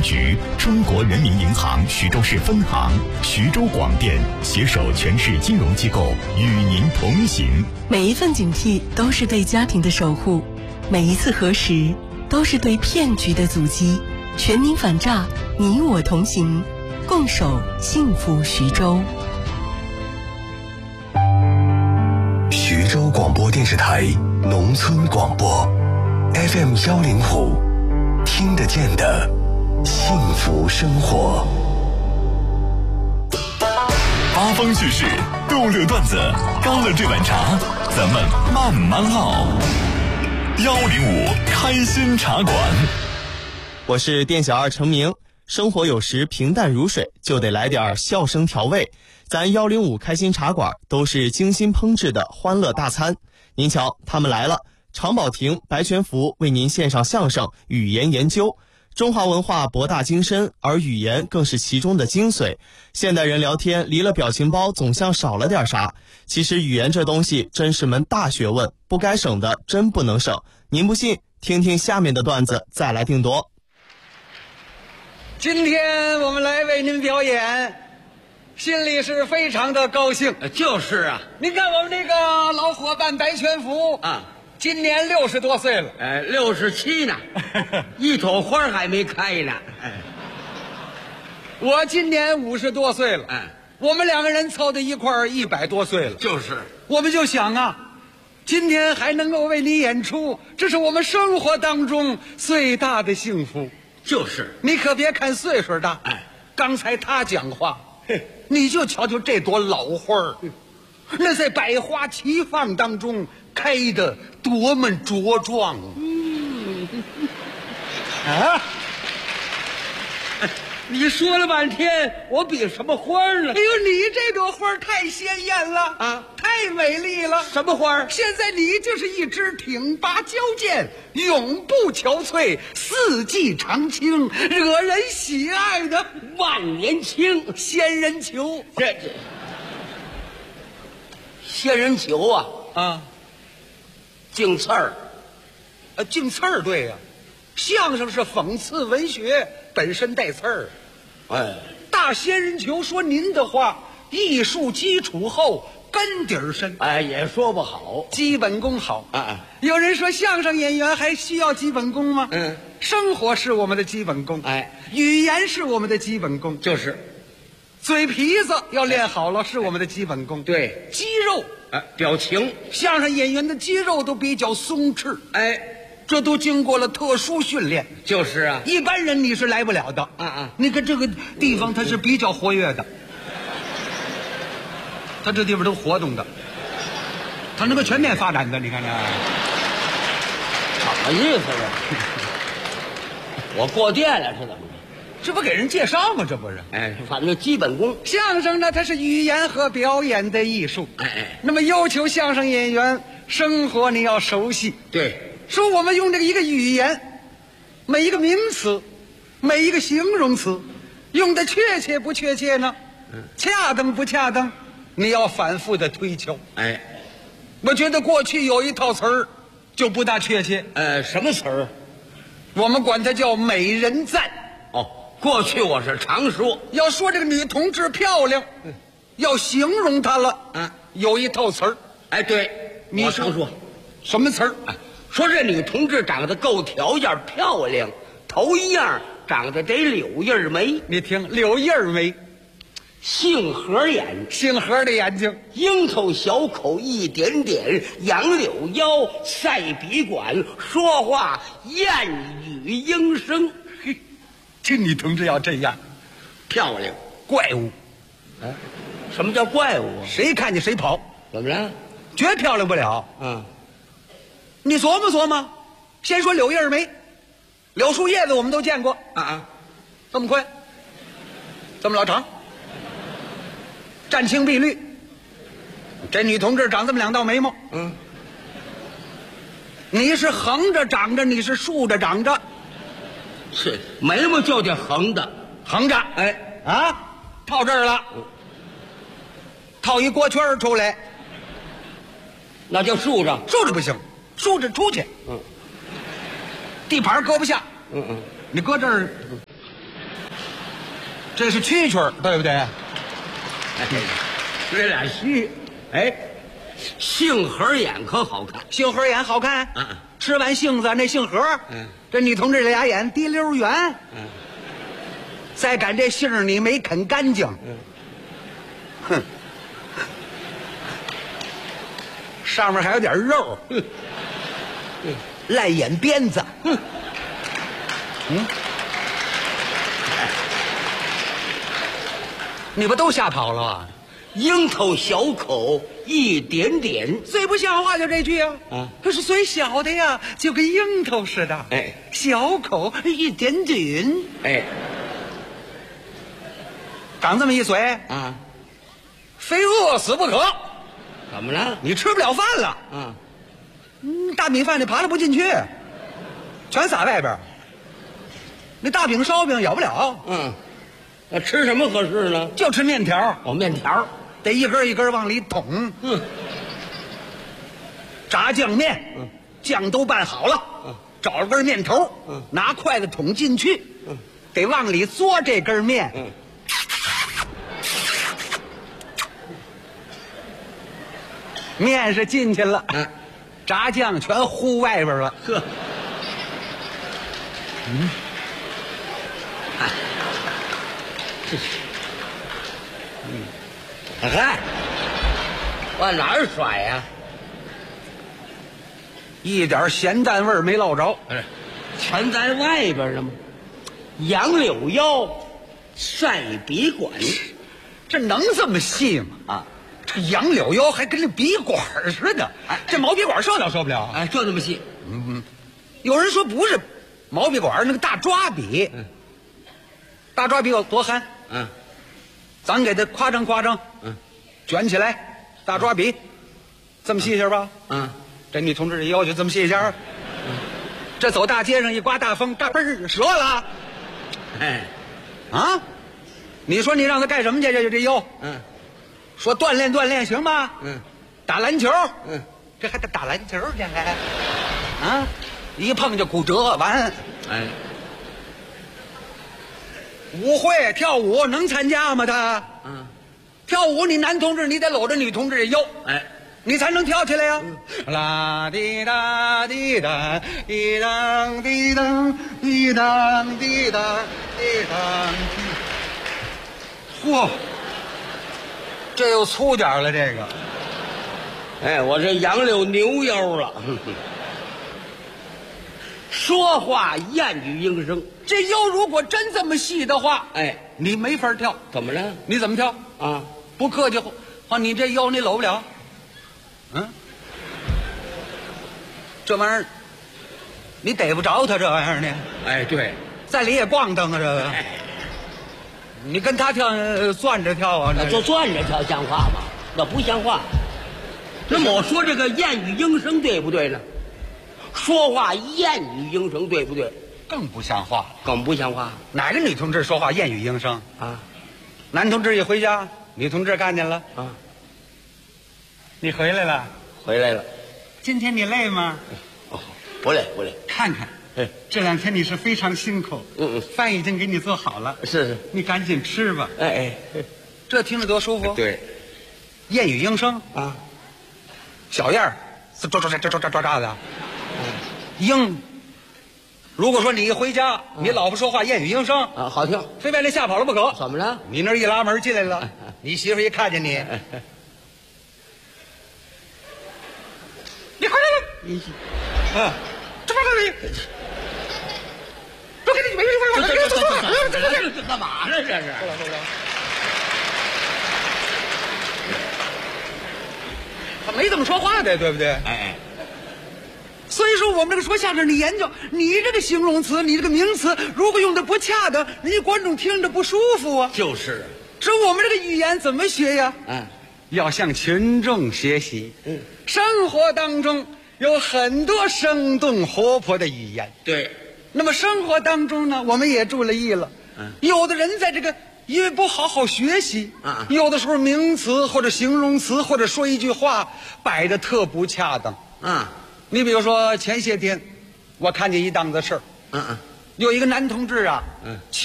局、中国人民银行徐州市分行、徐州广电携手全市金融机构与您同行。 每一份警惕都是对家庭的守护，每一次核实都是对骗局的阻击。全民反诈，你我同行，共守幸福徐州。 徐州广播电视台农村广播 FM105，听得见的幸福生活。 八方趣事，逗乐段子，干了这碗茶，咱们慢慢唠。105开心茶馆， 我是店小二程明。生活有时平淡如水，就得来点笑声调味。咱105开心茶馆都是精心烹制的欢乐大餐。您瞧，他们来了，常宝霆、白全福为您献上相声语言研究。中华文化博大精深，而语言更是其中的精髓。现代人聊天离了表情包，总像少了点啥。其实语言这东西真是门大学问，不该省的真不能省。您不信，听听下面的段子再来定夺。 今天我们来为您表演，心里是非常的高兴。 就是啊， 您看我们这个老伙伴白全福啊， 今年60多岁了 ，67呢，一朵花还没开呢。 我今年50多岁了，我们两个人凑在一块儿100多岁了。 就是， 我们就想啊，今天还能够为你演出，这是我们生活当中最大的幸福。 就是， 你可别看岁数大，刚才他讲话，你就瞧瞧这朵老花儿，那在百花齐放当中开得多么茁壮啊！ 你说了半天，我比什么花呢？ 哎呦，你这朵花太鲜艳了啊，太美丽了！ 什么花？ 现在你就是一支挺拔矫健、永不憔悴、四季常青、惹人喜爱的万年青仙人球。 这仙人球啊，净刺儿， 净刺儿，对呀，相声是讽刺文学，本身带刺儿。大仙人球说您的话，艺术基础厚，根底儿深。 也说不好， 基本功好有人说相声演员还需要基本功吗？生活是我们的基本功，语言是我们的基本功， 就是嘴皮子要练好了是我们的基本功。 对， 肌肉表情， 相声演员的肌肉都比较松弛，这都经过了特殊训练。 就是啊， 一般人你是来不了的。你看这个地方它是比较活跃的，它这地方都活动的，它能够全面发展的。你看这什么意思啊？我过电了是怎么着？ 这不给人介绍吗？这不是？ 反正基本功。 相声呢，它是语言和表演的艺术。那么要求相声演员生活你要熟悉。 对。 说我们用这个一个语言，每一个名词，每一个形容词，用的确切不确切呢？恰当不恰当？你要反复的推敲。我觉得过去有一套词儿就不大确切。 什么词儿？ 我们管它叫美人赞。 过去我是常说， 要说这个女同志漂亮，要形容她了，有一套词儿。 对， 你常说什么词儿？ 说这女同志长得够条件漂亮，头一样长得得柳叶眉。 你听，柳叶眉， 杏核眼， 杏核的眼睛， 樱桃小口一点点，杨柳腰，赛笔管，说话燕语莺声。 这女同志要这样， 漂亮， 怪物。 什么叫怪物？ 谁看见谁跑。 怎么了？ 绝漂亮不了。你琢磨琢磨，先说柳叶眉，柳树叶子我们都见过这么宽，这么老长，湛青碧绿。这女同志长这么两道眉毛，你是横着长着，你是竖着长着？ 是眉毛就得横的， 横着。套这儿了，套一锅圈出来， 那叫竖着， 竖着不行。竖着出去，地盘搁不下，你搁这儿， 这是蛐蛐儿，对不对？ 哎，这俩须，哎，杏核眼可好看。 杏核眼好看。 嗯， 吃完杏子那杏核。 嗯， 这你同志这俩眼滴溜圆。 嗯， 再赶这杏你没啃干净。 嗯， 哼，上面还有点肉。赖眼鞭子。你不都瞎跑了啊？ 樱桃小口一点点。 最不像话就这句啊！可是最小的呀，就跟樱桃似的。 哎， 小口一点点。 哎， 长这么一嘴啊， 非饿死不可。 怎么了？ 你吃不了饭了。大米饭你扒拉不进去，全撒外边。那大饼烧饼咬不了。 那吃什么合适呢？ 就吃面条。 哦，面条得一根一根往里捅。炸酱面，酱都拌好了，找了根面头，拿筷子捅进去，得往里嘬这根面。面是进去了，炸酱全糊外边了。 呵，嗨，往哪儿甩呀？ 一点咸淡味儿没落着。 全在外边了吗？杨柳腰，晒笔管， 这能这么细吗？这杨柳腰还跟这笔管似的。这毛笔管受了受不了？ 就这么细。 有人说不是毛笔管，那个大抓笔。大抓笔有多憨？咱给它夸张夸张。卷起来，大抓笔，这么细些吧？这女同志这腰就这么细些。这走大街上一刮大风，嘎嘣儿折了。你说你让他干什么去？这腰？说锻炼锻炼行吗？打篮球。这还得打篮球去还？一碰就骨折完。舞会跳舞能参加吗？他跳舞你男同志你得搂着女同志的腰，你才能跳起来呀。啦滴答滴答滴当滴当滴当滴当滴当。嚯，这又粗点了这个。 我这杨柳牛腰了。说话燕语应声。 这腰如果真这么细的话，你没法跳。 怎么了？ 你怎么跳？不客气，你这腰你搂不了。这玩意儿你逮不着他这玩意儿呢。 对， 在里也咣当啊这个。你跟他跳攥着跳啊？ 就攥着跳像话吗？那不像话。那么我说这个燕语应声对不对呢？说话燕语应声对不对？ 更不像话了。 更不像话。 哪个女同志说话燕语应声男同志一回家，女同志看见了你回来了。 回来了。 今天你累吗？ 不累不累。 看看这2天你是非常辛苦。饭已经给你做好了。 是你赶紧吃吧。这听着多舒服。 对， 燕语应声小燕儿抓的。应，如果说你一回家，你老婆说话燕语应声好听， 非把你吓跑了不可。 怎么了？ 你那一拉门进来了，你媳妇一看见你，你回来了。这不是你，都给你没这干嘛呢？这是。 他没这么说话的，对不对？所以说我们这个说相声，你研究你这个形容词，你这个名词，如果用的不恰当，人家观众听着不舒服啊。 就是这我们这个语言怎么学呀？要向群众学习。生活当中有很多生动活泼的语言。 对。 那么生活当中呢，我们也注了意了。有的人在这个因为不好好学习，有的时候名词或者形容词或者说一句话摆的特不恰当。你比如说前些天我看见一档子事儿。有一个男同志